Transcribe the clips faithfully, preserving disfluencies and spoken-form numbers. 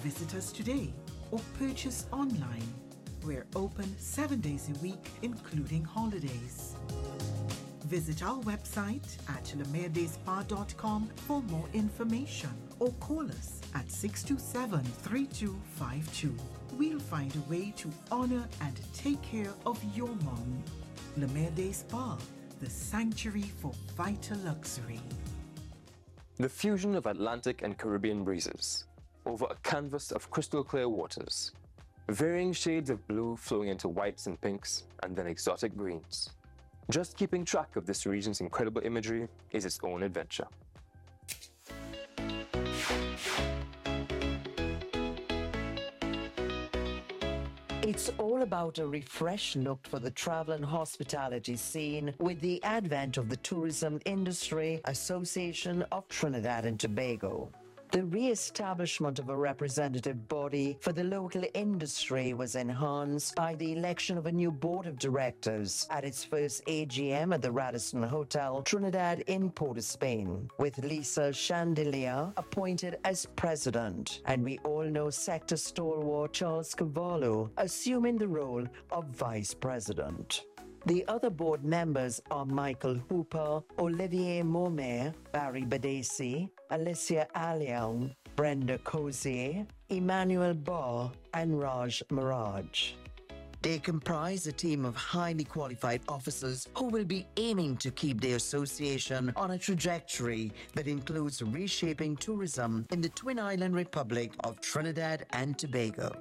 Visit us today or purchase online. We're open seven days a week, including holidays. Visit our website at lemerdespa dot com for more information or call us at six two seven, three two five two. We'll find a way to honor and take care of your mom. Le Merde Spa, the sanctuary for vital luxury. The fusion of Atlantic and Caribbean breezes over a canvas of crystal clear waters, varying shades of blue flowing into whites and pinks, and then exotic greens. Just keeping track of this region's incredible imagery is its own adventure. It's all about a refreshed look for the travel and hospitality scene with the advent of the Tourism Industry Association of Trinidad and Tobago. The re-establishment of a representative body for the local industry was enhanced by the election of a new board of directors at its first A G M at the Radisson Hotel, Trinidad in Port of Spain, with Lisa Chandelier appointed as president. And we all know sector stalwart Charles Cavallo assuming the role of vice president. The other board members are Michael Hooper, Olivier Momer, Barry Badesi, Alicia Alion, Brenda Cozier, Emmanuel Barr, and Raj Maraj. They comprise a team of highly qualified officers who will be aiming to keep the association on a trajectory that includes reshaping tourism in the Twin Island Republic of Trinidad and Tobago.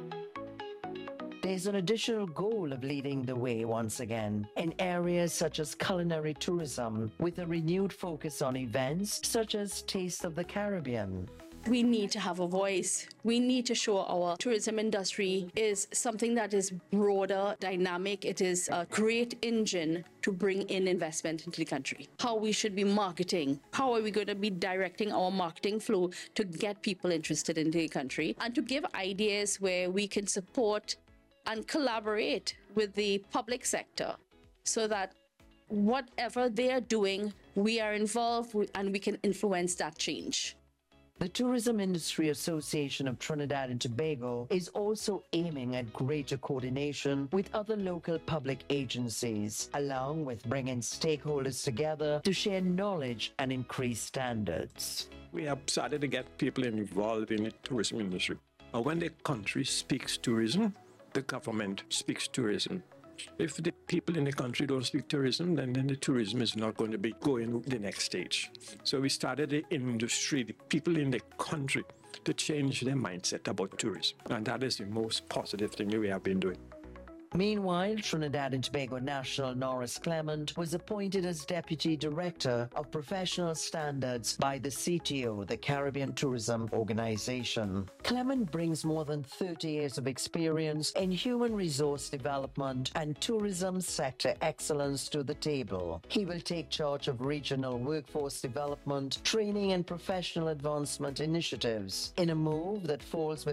There's an additional goal of leading the way once again in areas such as culinary tourism, with a renewed focus on events such as Taste of the Caribbean. We need to have a voice. We need to show our tourism industry is something that is broader, dynamic. It is a great engine to bring in investment into the country. How we should be marketing. How are we going to be directing our marketing flow to get people interested in the country and to give ideas where we can support and collaborate with the public sector so that whatever they are doing, we are involved and we can influence that change. The Tourism Industry Association of Trinidad and Tobago is also aiming at greater coordination with other local public agencies, along with bringing stakeholders together to share knowledge and increase standards. We have started to get people involved in the tourism industry. And when the country speaks tourism, the government speaks tourism. If the people in the country don't speak tourism, then, then the tourism is not going to be going the next stage. So we started the industry, the people in the country, to change their mindset about tourism. And that is the most positive thing that we have been doing. Meanwhile, Trinidad and Tobago national Norris Clement was appointed as Deputy Director of Professional Standards by the C T O, the Caribbean Tourism Organization. Clement brings more than thirty years of experience in human resource development and tourism sector excellence to the table. He will take charge of regional workforce development, training and professional advancement initiatives in a move that falls within